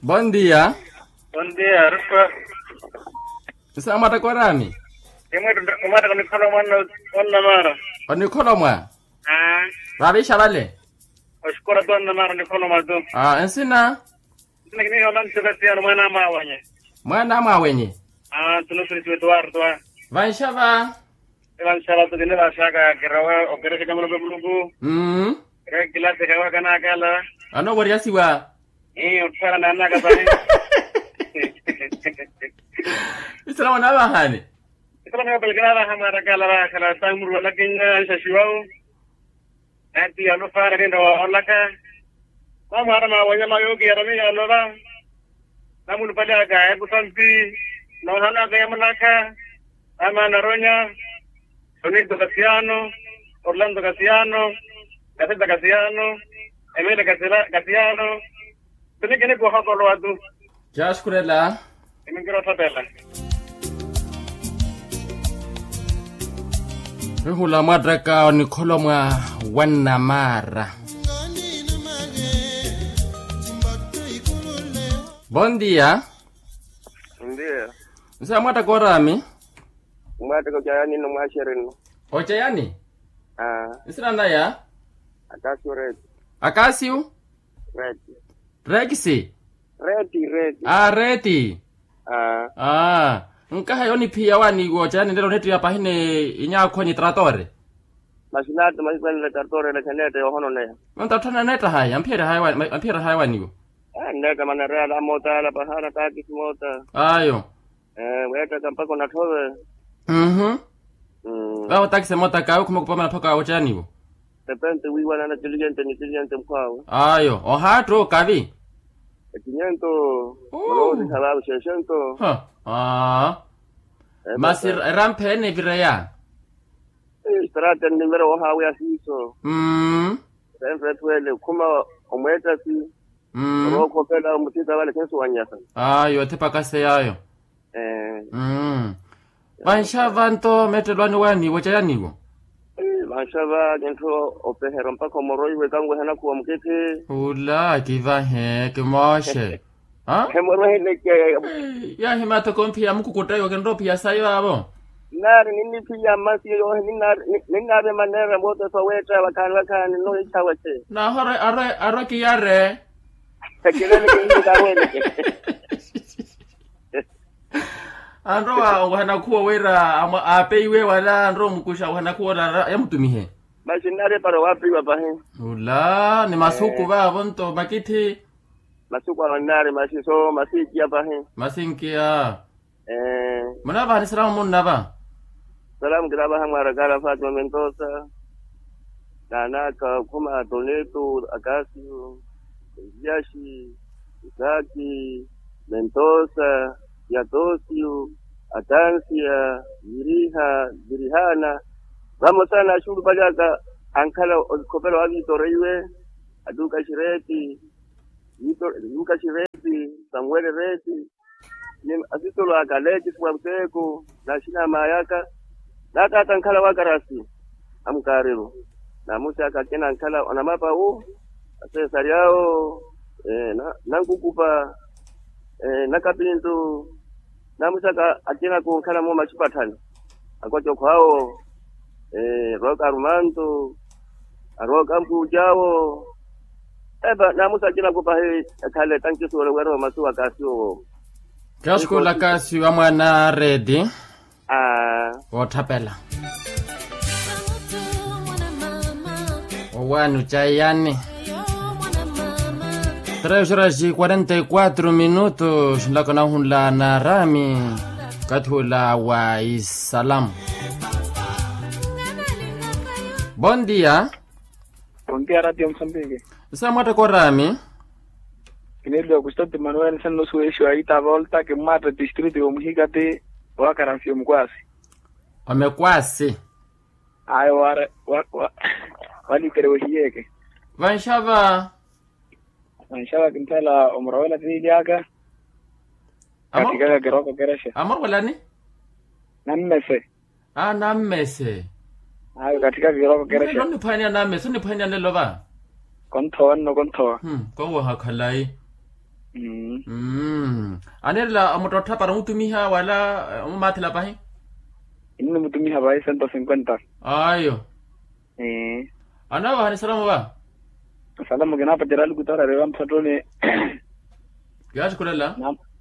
Bom dia. Bom dia, Rupa. Sama ta korami? Umata kani kono wana mara. Oni kono mwa? Rabi shalale. Oshkora donna mara ni kono madu. Ensina? Ni olan sebestiano mwana mawanye. Mwana mawenye? Tunusuri tuwa. Vanshava? Vanshava tu dinila shaka kirawa operasi kamalo bulugu. Kila tegawa kana kala. Ano wariasiwa? Utfara na naka bani. Isra wana bahani? Isra na belgrada hamara kala tamuru lakinga shashiwao. Ati alufara kenda olaka. Mama ma wanya mayogi arami alora. Namun pada aga kusanti no hala ga yamanaka. Ama naronya. Sonito Casiano, Orlando Casiano, Gaceta Casiano, Emile Casiano. Tiene que coger con lo atu. Ya skurela. Me quiero sapela. Hula madraka ni kolomwa wana mara. Bom dia. Bom dia. Nsa mata korami? Mwata ko jayani no mashirin. O jayani? Isra ndaya? Akasiu red. Akasiu? Red. Regisi? Redi. Redi. Nka hayo ni pia wani go jayani ndelo netu ya pahine inya kwenye tratore. Masinata masipani tratore la chanete hono ne. Manta tana neta haya, ampira haya nigo. Neka manarea la mota la bahara takis mota. Ayo. Weka kampako na towe. Wao takise mota kao kuma kupama natoka ojani bo. Depende wiwa na diligente mkwao. Ayo, ohato kavi. 500. Molo sababu 600. Masir rampene viraya. Strata numero hawe asiso. Sempre tuele kuma omweta si. Roko pela mutita wale kenso wanyasa. Ayo tepakase yayo. Vanshava nto metelwani wani wachayani go. Vanshava gento opehera mpaka moroi kangu hana kuwa mkete. Ula kivahe kimoshe. Hemoroi leke. Ya himata kompia mkukutayo kendo pia sayo abo. Nari nini pia masi yo ningare manera moto soweta wakani no ichawache. Na araki yare. Tekilele kingi kawele. Andro wana kuwa wera apeiwe wala andro mkusha wana kuwa ya mtumihe. Basi nare para wapi wapahe. Ula ni masuku ba bonto makiti. Masuku wa nare masiso masiki apahe. Masinkia. Manaba ni salamu munaba. Salamu kiraba hamara kala Fatima Mendoza. Nanaka kuma Toledo Akasio. Yashi Isaki Mendoza Yatosio, Atansia, Virihana. Vamos sana shuru balaka ankala kopelo Vitoreiwe, Aduka Shireti, Luka Shireti, Samuel Reti, Asitolo Akaleti Swamteko, Nashina Mayaka, Nata ankala wakarasi, Amkarero. Na Musa akakena ankala onamapa Cesar yao, Nankukupa, Nakapinto, Namusaka akina kukala mo machipatani. Akocho kwao roka rumanto, roka mpujao. Namusa akina kupa kale tanki sore wero masu akasio. Kashko la kasio amwana ready. Otapela. Owanu chayani. 3:44 minutos la kana hunla na rami kathula wa isalam. Bom dia. Bom dia Radio Msambiki. Samata ko rami. Kinelo Gustavo Manuel Sanno Suesho aita volta ke mata distrito yo muhigate wa karanfio mkwasi. Amekwasi. Ayo wali kero hieke. Vanshava Vanshava kintala omrawela tiliaka. Katika geroko keresha. Amor wala ni? Nammese. Nammese. Ayo katika geroko keresha. Ni phanya nammese ni phanya lelo ba. Konto. Ko wa hakhalai. Anela amototha para mutumiha wala umathila pahi. Ini mutumiha ba 150. Ayo. Anawa hani salamu ba. Salamu gina pa jiralu kutara rewan patone. Gash kulala.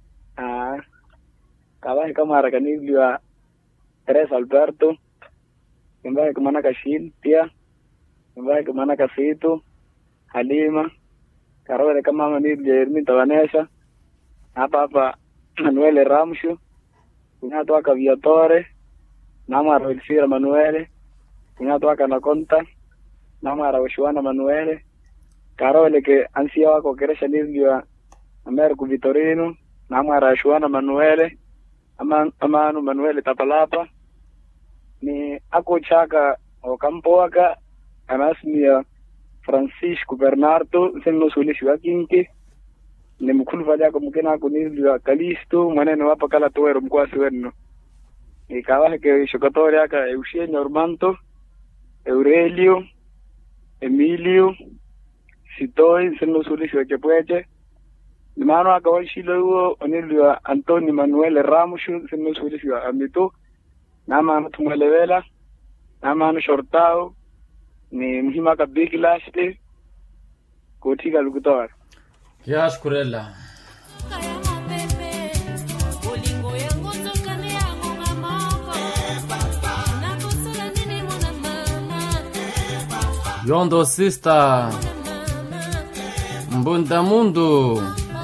Kabahe kama rakani liwa Teresa Alberto. Kimbahe kumana kashin pia. Kimbahe kumana kasito. Halima. Karole kama mani Jermi Tabanesha. Hapa Manuel Ramsho. Kunato aka Viatore. Namara Elfira Manuele. Kunato aka Nakonta. Namara Washwana Manuele. Karole ke ansia wako keresha niliwa Americo Vitorino. Namara Washwana Manuele. Amanu Manuele Tapalapa. Ni ako chaka okampoaka anasmia Francisco Bernardo seno sulishi wa kinki ni mkulu valia ko mukena ko ni wa Kalisto maneno hapa kala toero mkwasi wenu ikawa ke shokatoria ka Eugenio Armando Aurelio Emilio Sitoi seno sulishi wa Chepweche ni mano akawashilo huo onili wa Antonio Manuel Ramos seno sulishi wa Amito nama tumwelewela nama shortao ni mhima ka big last kutika lukutoa Yash kurela Yondo sister Mbunda Mundo.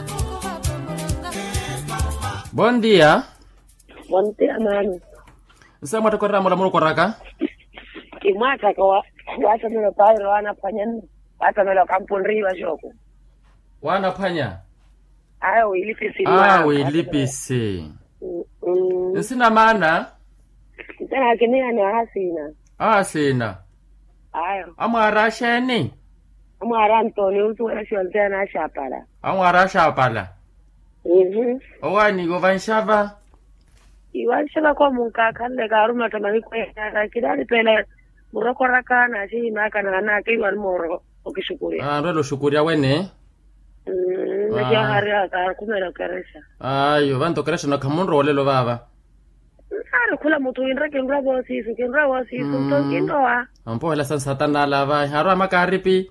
Buen día. Buen día, mano. Sama to korra mura koraka. Kimaka kwa watu ndio pale wanafanya hata ndio kampuni riba shoko. Wanafanya? Ayo ilipisi. Ilipisi. Sina maana. Tena kimia na hasina. Sina. Ayo. Amara sheni. Amara Antonio tu ashonte na shapala. Amara shapala. Owani govanshava. Iwanshava kwa munka kale garuma tamani kwa kidali pele muroko rakana si maka na kiwan moro okishukuri. Ndo shukuria wene. Ndia haria ka kumela keresha. Ayo vanto keresha na kamunro walelo baba. Kula mutu indra kinra bosi to kindoa. Ampo la san satana lava haro makaripi.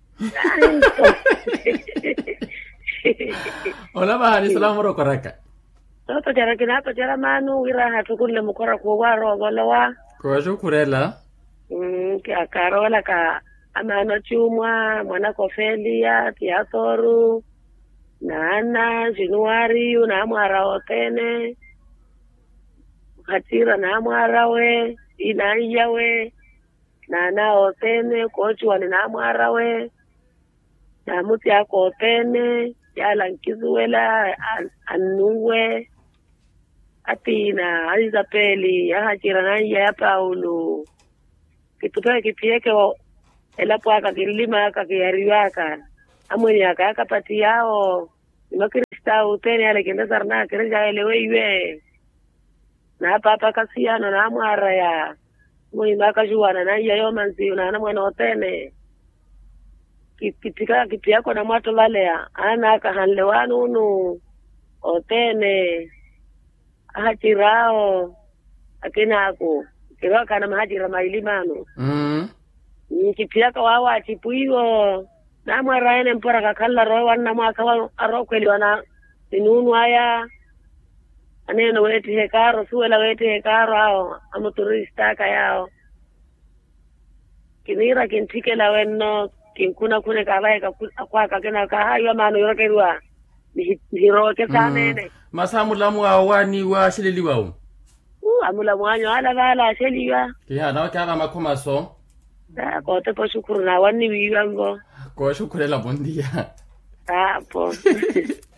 Hola bahari salamu roko raka. Toto jara manu ira hatukunle mukora kwa waro walawa. Kwa shukurela. Kia Karola ka amano chumwa mwana kofelia tiatoru nana Januari una mwara otene hatira na mwara we inaiya we nana otene kochu wani na mwara we na muti yako otene yala nkizuela anuwe atina Isabeli ya hatira na ya Paulo kitutoe kipieke elapo akakilima akakiyariwaka amweni akakapati yao imakrista utene ale kenda sarna kereja elewe na papa kasiano na amwara ya mweni makajuana na yayo manzi na mwana otene kipitika kipiyako na mwato valea ana akahanlewanu unu otene ahachirao akinako kiro kana mahajira mailimano nikipiyaka wawa achipuiwo na mwara ene mpora kakalla rowa na mwaka wa arokweli wana inunu haya aneno weti hekaro suela weti hekaro hao amoturista kayao kinira kintike la wenno kinkuna kune kabaye kwa kakena kahayo mano yorokerwa hiroke sanene masamu lamu awani wa shililiwa amula mwanyo ala bala sheliwa kia na kama makoma so ko te po shukuru na wani wiwa ngo ko shukurela bondia po